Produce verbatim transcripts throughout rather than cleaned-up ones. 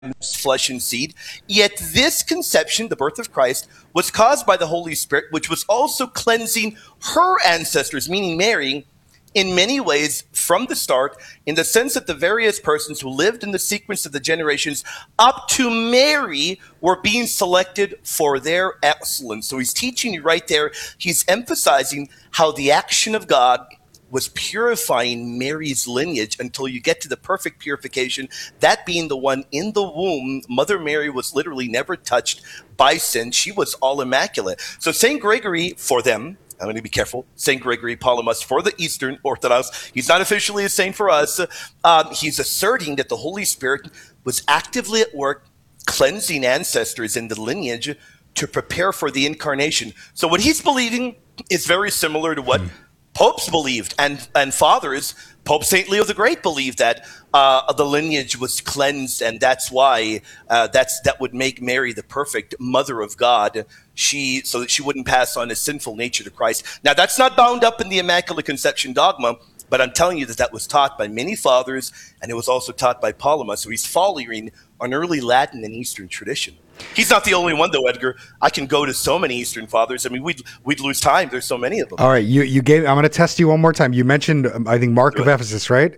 flesh and seed. Yet this conception, the birth of Christ, was caused by the Holy Spirit, which was also cleansing her ancestors, meaning Mary, in many ways from the start, in the sense that the various persons who lived in the sequence of the generations up to Mary were being selected for their excellence. So he's teaching you right there. He's emphasizing how the action of God was purifying Mary's lineage until you get to the perfect purification, that being the one in the womb. Mother Mary was literally never touched by sin. She was all immaculate. So Saint Gregory, for them, I'm going to be careful, Saint Gregory Palamas for the Eastern Orthodox, he's not officially a saint for us. Um, he's asserting that the Holy Spirit was actively at work cleansing ancestors in the lineage to prepare for the incarnation. So what he's believing is very similar to what mm. popes believed and, and fathers. Pope Saint Leo the Great believed that uh, the lineage was cleansed, and that's why uh, that's that would make Mary the perfect mother of God. She so that she wouldn't pass on a sinful nature to Christ. Now that's not bound up in the Immaculate Conception dogma, but I'm telling you that that was taught by many fathers, and it was also taught by Palamas. So he's following an early Latin and Eastern tradition. He's not the only one, though, Edgar. I can go to so many Eastern fathers. I mean, we'd we'd lose time. There's so many of them. All right, you you gave. I'm going to test you one more time. You mentioned, um, I think, Mark of Ephesus, right?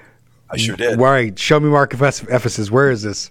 I sure did. All right, show me Mark of Ephesus. Where is this?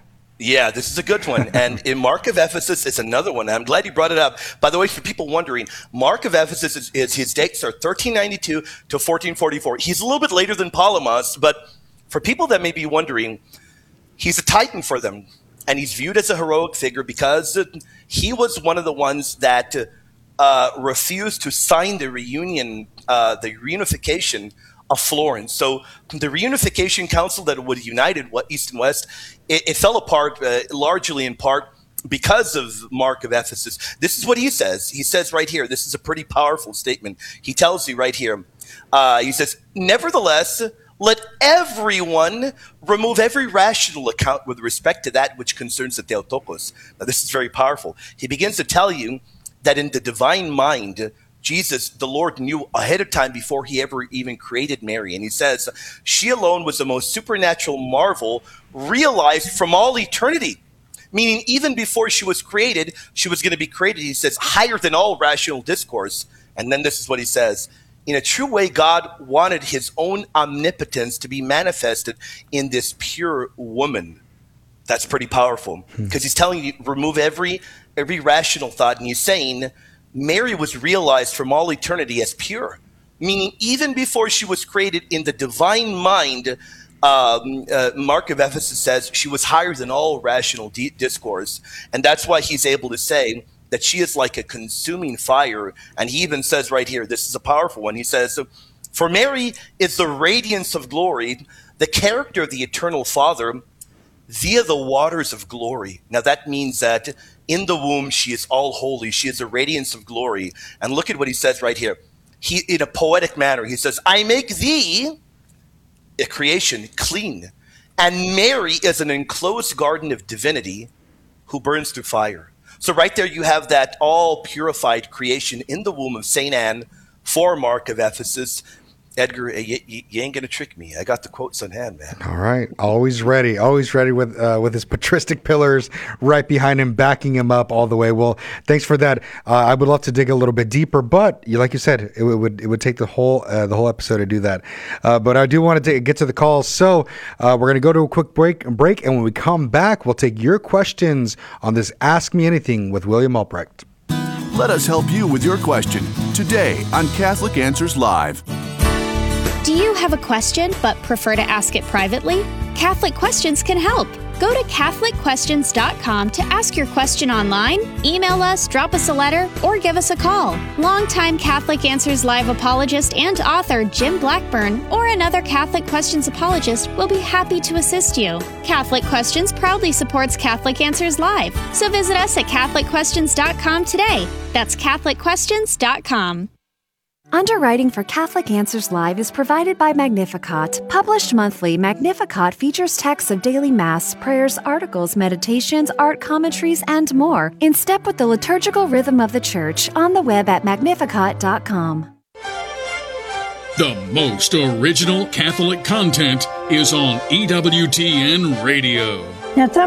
Yeah, this is a good one. And in Mark of Ephesus, it's another one. I'm glad you brought it up. By the way, for people wondering, Mark of Ephesus is, is his dates are thirteen ninety-two to fourteen forty-four. He's a little bit later than Palamas, but for people that may be wondering, he's a titan for them. And he's viewed as a heroic figure because he was one of the ones that uh, refused to sign the reunion, uh, the reunification of Florence. So the reunification council that would have united East and West, it, it fell apart uh, largely in part because of Mark of Ephesus. This is what he says. He says right here, this is a pretty powerful statement. He tells you right here, uh, he says, nevertheless, let everyone remove every rational account with respect to that which concerns the Theotokos. Now, this is very powerful. He begins to tell you that in the divine mind, Jesus, the Lord, knew ahead of time before he ever even created Mary. And he says, she alone was the most supernatural marvel realized from all eternity. Meaning, even before she was created, she was going to be created, he says, higher than all rational discourse. And then this is what he says. In a true way, God wanted his own omnipotence to be manifested in this pure woman. That's pretty powerful because he's telling you, remove every every rational thought. And he's saying Mary was realized from all eternity as pure, meaning even before she was created in the divine mind, um, uh, Mark of Ephesus says she was higher than all rational di- discourse. And that's why he's able to say that she is like a consuming fire. And he even says right here, this is a powerful one. He says, for Mary is the radiance of glory, the character of the eternal Father via the waters of glory. Now that means that in the womb, she is all holy. She is a radiance of glory. And look at what he says right here. He, in a poetic manner, he says, I make thee, a creation, clean. And Mary is an enclosed garden of divinity who burns through fire. So right there you have that all purified creation in the womb of Saint Anne for Mark of Ephesus. Edgar, you, you, you ain't going to trick me. I got the quotes on hand, man. All right. Always ready. Always ready with uh, with his patristic pillars right behind him, backing him up all the way. Well, thanks for that. Uh, I would love to dig a little bit deeper, but you, like you said, it, would it would take the whole uh, the whole episode to do that. Uh, but I do want to get to the calls. So uh, we're going to go to a quick break, break, and when we come back, we'll take your questions on this Ask Me Anything with William Albrecht. Let us help you with your question today on Catholic Answers Live. Do you have a question but prefer to ask it privately? Catholic Questions can help. Go to Catholic Questions dot com to ask your question online, email us, drop us a letter, or give us a call. Longtime Catholic Answers Live apologist and author Jim Blackburn or another Catholic Questions apologist will be happy to assist you. Catholic Questions proudly supports Catholic Answers Live, so visit us at Catholic Questions dot com today. That's Catholic Questions dot com. Underwriting for Catholic Answers Live is provided by Magnificat. Published monthly, Magnificat features texts of daily Mass, prayers, articles, meditations, art commentaries, and more, in step with the liturgical rhythm of the Church, on the web at Magnificat dot com. The most original Catholic content is on E W T N Radio. Now, some